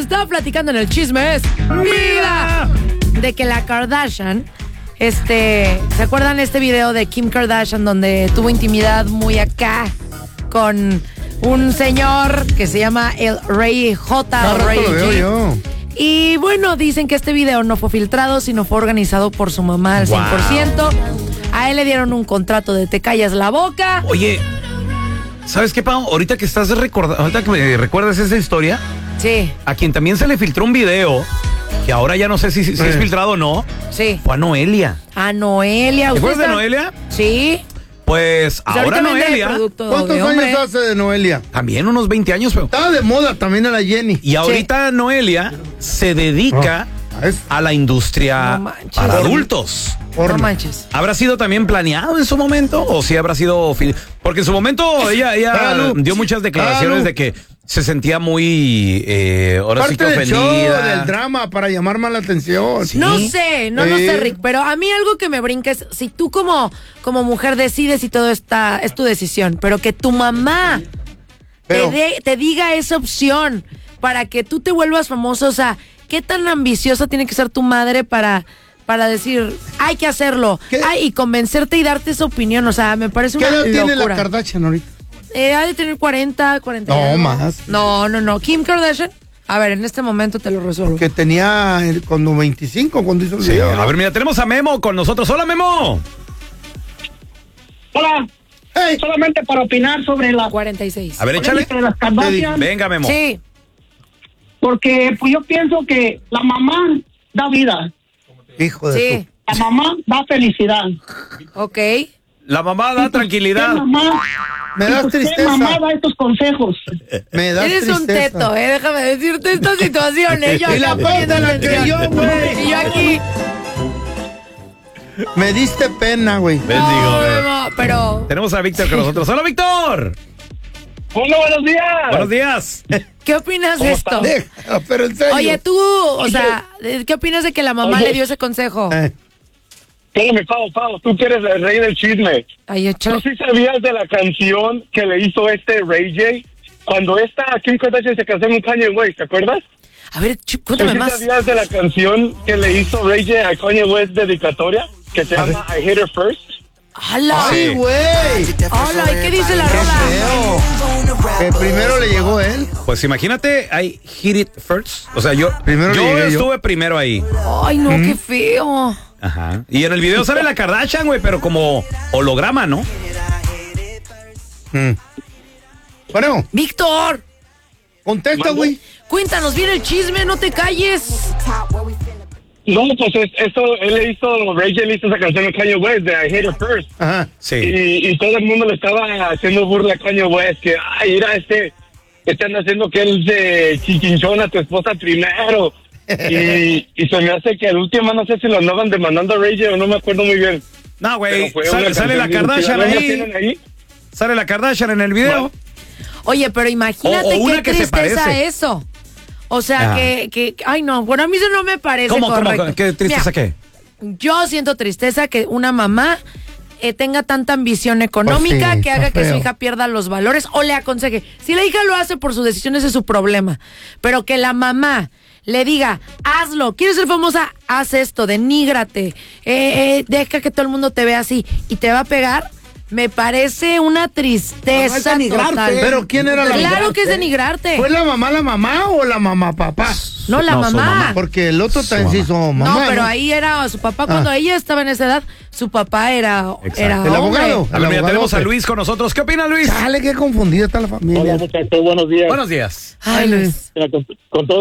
estaba platicando en el chisme es ¡Vida! De que la Kardashian, ¿se acuerdan este video de Kim Kardashian donde tuvo intimidad muy acá con un señor que se llama el Ray J o Ray J? Y bueno, dicen que este video no fue filtrado, sino fue organizado por su mamá al 100%. A él le dieron un contrato de te callas la boca. Oye, ¿sabes qué, Pau? Ahorita que estás recordando, ahorita que me recuerdas esa historia, sí, a quien también se le filtró un video, que ahora ya no sé si es filtrado o no, sí, fue a Noelia. A Noelia. ¿Te acuerdas de Noelia? Sí. Pues ahora Noelia. ¿Cuántos años hace de Noelia? También unos 20 años, pero. Estaba de moda también a la Jenny. Y ahorita Noelia se dedica a la industria para adultos. No manches. ¿Habrá sido también planeado en su momento? ¿O si habrá sido.? Porque en su momento ella dio muchas declaraciones de que se sentía muy. Ahora sí que ofendida. Del drama para llamar más la atención. ¿Sí? No sé, no sé, Rick, pero a mí algo que me brinca es si tú como mujer decides y todo es tu decisión, pero que tu mamá te diga esa opción para que tú te vuelvas famoso, o sea, ¿qué tan ambiciosa tiene que ser tu madre para decir, hay que hacerlo, y convencerte y darte esa opinión? O sea, me parece una locura. ¿Qué edad tiene la Kardashian ahorita? Ha de tener 40. No, más. No. Kim Kardashian, a ver, en este momento te lo resuelvo. Que tenía cuando 25, cuando hizo el video. A ver, mira, tenemos a Memo con nosotros. ¡Hola, Memo! Hola. Hey. Solamente para opinar sobre la 46. A ver, échale. Sobre las Kardashian. Venga, Memo. Sí. Porque pues yo pienso que la mamá da vida. Hijo de tu... La mamá da felicidad. Ok. La mamá da tranquilidad. Me das tristeza. Mamá da estos consejos. Me das Eres tristeza. un teto, déjame decirte esta situación. Yo y la pena la creyó, güey. Y yo aquí. Me diste pena, güey. Bendigo, no, pero... Tenemos a Víctor con nosotros. ¡Hola, Víctor! Hola, buenos días. Buenos días. ¿Qué opinas de esto? Pero en serio. Oye, tú, o sea, ¿qué opinas de que la mamá le dio ese consejo? Espérame, Pau, tú que eres el rey del chisme. Ay, ¿Tú sí sabías de la canción que le hizo Ray J? Cuando Kim Kardashian se casó con Kanye West, ¿te acuerdas? A ver, cuéntame más. ¿Sí sabías de la canción que le hizo Ray J a Kanye West dedicatoria? Que se llama I Hate Her First. ¡Hala! ¡Ay, güey! ¡Hala! ¿Y qué dice la rola? Que primero le llegó él. Pues imagínate, I hit it first. O sea, yo estuve primero ahí. ¡Ay, no, qué feo! Ajá. Y en el video sale la Kardashian, güey, pero como holograma, ¿no? Bueno. ¡Víctor! Contesta, güey. Cuéntanos bien el chisme, no te calles. No, pues él le hizo, Ray J le hizo esa canción a Kanye West de I Hate Her First. Ajá. Sí. Y todo el mundo le estaba haciendo burla a Kanye West, que, ay, mira, están haciendo que él se chichinchona a tu esposa primero. Y se me hace que al último, no sé si lo andaban demandando a Ray J o no me acuerdo muy bien. No, güey, sale la Kardashian ahí. Sale la Kardashian en el video. Bueno. Oye, pero imagínate qué tristeza eso. O sea, que ay no, bueno, a mí eso no me parece correcto. ¿Cómo? ¿Qué tristeza qué? Yo siento tristeza que una mamá tenga tanta ambición económica que haga que su hija pierda los valores o le aconseje. Si la hija lo hace por su decisión, ese es su problema. Pero que la mamá le diga, hazlo, ¿quieres ser famosa? Haz esto, denígrate, deja que todo el mundo te vea así y te va a pegar. Me parece una tristeza total. ¿Pero quién era la mamá? Claro que es denigrarte. ¿Fue la mamá o la mamá papá? No, la mamá. Porque el otro también se hizo mamá. No, pero ahí era su papá. Cuando ella estaba en esa edad, su papá era el abogado. A ver, mira, tenemos a Luis con nosotros. ¿Qué opina, Luis? Dale, qué confundida está la familia. Hola, muchachos, buenos días. Buenos días. Ay, Luis. Con todo